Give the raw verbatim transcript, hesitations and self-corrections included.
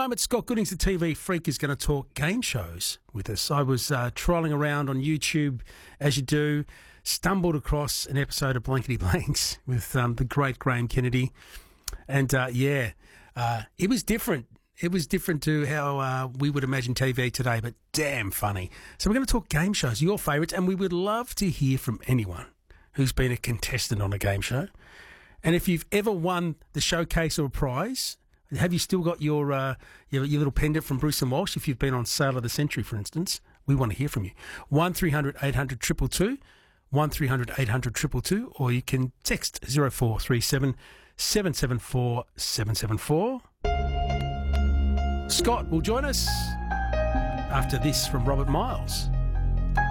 moment, Scott Goodings, the T V freak, is going to talk game shows with us. I was uh, trolling around on YouTube, as you do, stumbled across an episode of Blankety Blanks with um, the great Graham Kennedy. And, uh, yeah, uh, it was different. It was different to how uh, we would imagine T V today, but damn funny. So we're going to talk game shows, your favourites, and we would love to hear from anyone who's been a contestant on a game show. And if you've ever won the showcase or a prize, have you still got your, uh, your your little pendant from Bruce and Walsh? If you've been on Sale of the Century, for instance, we want to hear from you. one three hundred eight hundred two two two, one three hundred eight hundred two two two, or you can text zero four three seven seven seven four seven seven four. Scott will join us after this from Robert Miles.